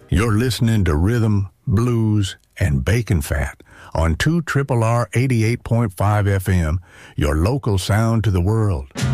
You're listening to Rhythm, Blues, and Bacon Fat on 2RRR 88.5 FM, your local sound to the world.